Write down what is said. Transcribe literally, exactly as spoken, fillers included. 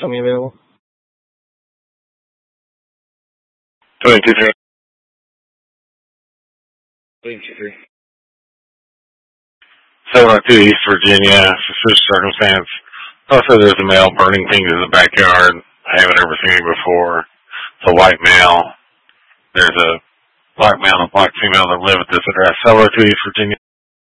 show me available. twenty-two three. twenty-two three. seven oh two East Virginia, suspicious circumstance. Also, there's a male burning things in the backyard. I haven't ever seen it before. It's a white male. There's a black male and a black female that live at this address. seven oh two East Virginia.